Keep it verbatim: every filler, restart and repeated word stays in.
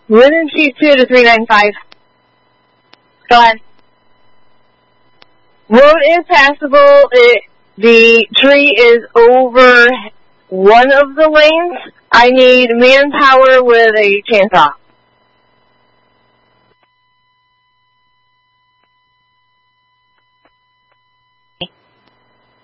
Rhythm sheet two to three ninety-five. Go ahead. Road is passable. It, the tree is over one of the lanes. I need manpower with a chainsaw.